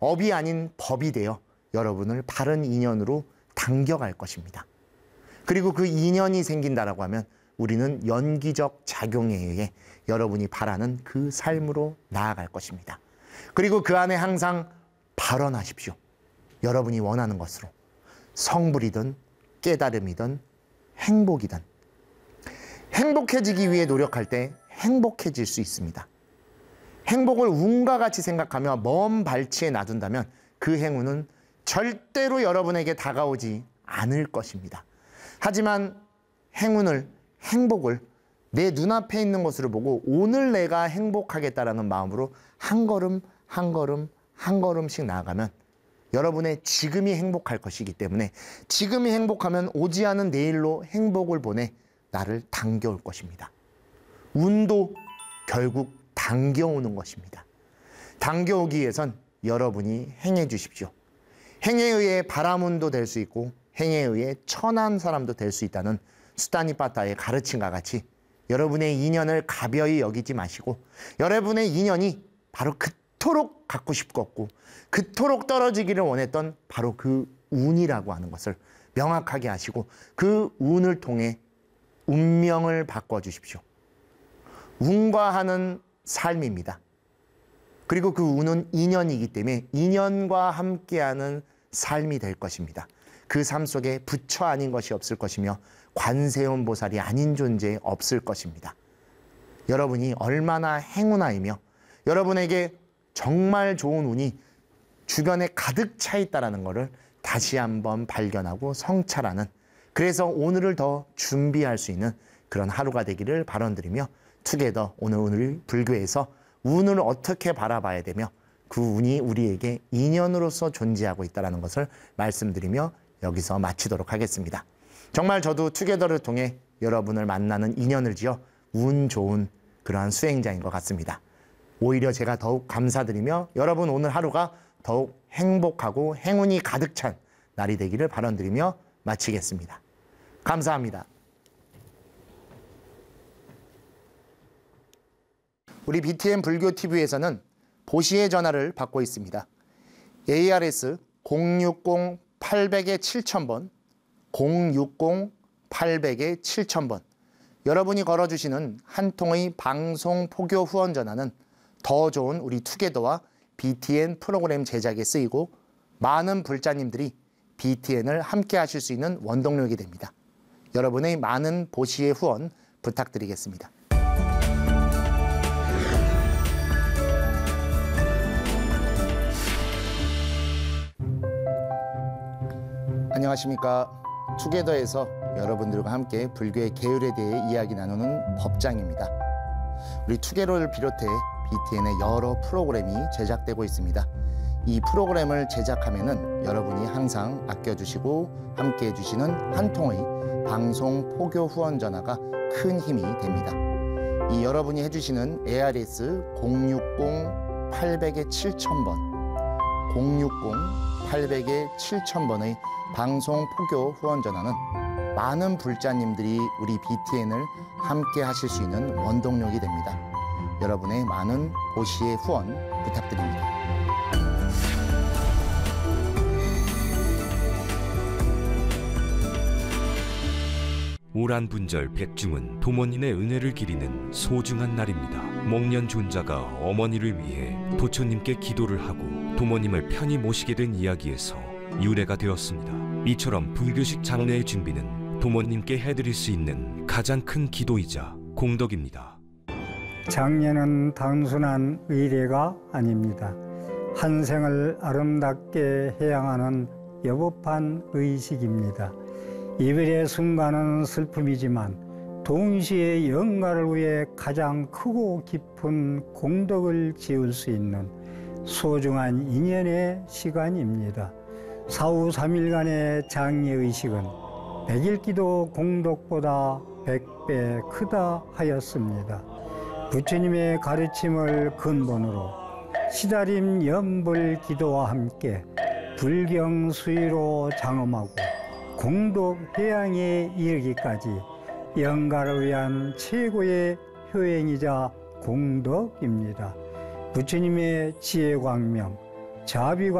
업이 아닌 법이 되어 여러분을 바른 인연으로 당겨갈 것입니다. 그리고 그 인연이 생긴다라고 하면 우리는 연기적 작용에 의해 여러분이 바라는 그 삶으로 나아갈 것입니다. 그리고 그 안에 항상 발언하십시오. 여러분이 원하는 것으로. 성불이든 깨달음이든 행복이든. 행복해지기 위해 노력할 때 행복해질 수 있습니다. 행복을 운과 같이 생각하며 먼 발치에 놔둔다면 그 행운은 절대로 여러분에게 다가오지 않을 것입니다. 하지만 행복을 내 눈앞에 있는 것으로 보고 오늘 내가 행복하겠다라는 마음으로 한 걸음 한 걸음 한 걸음씩 나아가면 여러분의 지금이 행복할 것이기 때문에 지금이 행복하면 오지 않은 내일로 행복을 보내 나를 당겨올 것입니다. 운도 결국 당겨오는 것입니다. 당겨오기 위해선 여러분이 행해 주십시오. 행에 의해 바람운도 될 수 있고 행에 의해 천한 사람도 될 수 있다는 수타니파타의 가르침과 같이 여러분의 인연을 가벼이 여기지 마시고 여러분의 인연이 바로 그토록 갖고 싶었고 그토록 떨어지기를 원했던 바로 그 운이라고 하는 것을 명확하게 하시고 그 운을 통해 운명을 바꿔주십시오. 운과 하는 삶입니다. 그리고 그 운은 인연이기 때문에 인연과 함께하는 삶이 될 것입니다. 그 삶 속에 부처 아닌 것이 없을 것이며 관세음 보살이 아닌 존재 없을 것입니다. 여러분이 얼마나 행운아이며 여러분에게 정말 좋은 운이 주변에 가득 차 있다는 것을 다시 한번 발견하고 성찰하는, 그래서 오늘을 더 준비할 수 있는 그런 하루가 되기를 바라드리며 투게더 오늘 불교에서 운을 어떻게 바라봐야 되며 그 운이 우리에게 인연으로서 존재하고 있다는 것을 말씀드리며 여기서 마치도록 하겠습니다. 정말 저도 투게더를 통해 여러분을 만나는 인연을 지어 운 좋은 그러한 수행자인 것 같습니다. 오히려 제가 더욱 감사드리며 여러분 오늘 하루가 더욱 행복하고 행운이 가득 찬 날이 되기를 바라드리며 마치겠습니다. 감사합니다. 우리 BTN 불교TV에서는 보시의 전화를 받고 있습니다. ARS 060-800-7000번, 060-800-7000번. 여러분이 걸어주시는 한 통의 방송 포교 후원 전화는 더 좋은 우리 투게더와 BTN 프로그램 제작에 쓰이고 많은 불자님들이 BTN을 함께 하실 수 있는 원동력이 됩니다. 여러분의 많은 보시의 후원 부탁드리겠습니다. 안녕하십니까. 투게더에서 여러분들과 함께 불교의 계율에 대해 이야기 나누는 법장입니다. 우리 투게더를 비롯해 BTN의 여러 프로그램이 제작되고 있습니다. 이 프로그램을 제작하면은 여러분이 항상 아껴주시고 함께 해주시는 한 통의 방송 포교 후원 전화가 큰 힘이 됩니다. 이 여러분이 해주시는 ARS 060-800-7000번, 060-800-7000번의 방송 포교 후원 전화는 많은 불자님들이 우리 BTN을 함께 하실 수 있는 원동력이 됩니다. 여러분의 많은 보시의 후원 부탁드립니다. 오란분절 백중은 도모님의 은혜를 기리는 소중한 날입니다. 목련 존자가 어머니를 위해 부처님께 기도를 하고 도모님을 편히 모시게 된 이야기에서 유래가 되었습니다. 이처럼 불교식 장례의 준비는 도모님께 해드릴 수 있는 가장 큰 기도이자 공덕입니다. 장례는 단순한 의례가 아닙니다. 한 생을 아름답게 해양하는 여법한 의식입니다. 이별의 순간은 슬픔이지만 동시에 영가를 위해 가장 크고 깊은 공덕을 지을 수 있는 소중한 인연의 시간입니다. 사후 3일간의 장례의식은 100일 공덕보다 100배 크다 하였습니다. 부처님의 가르침을 근본으로 시다림 연불 기도와 함께 불경 수의로 장엄하고 공덕 해양에 이르기까지 영가를 위한 최고의 효행이자 공덕입니다. 부처님의 지혜광명, 자비광명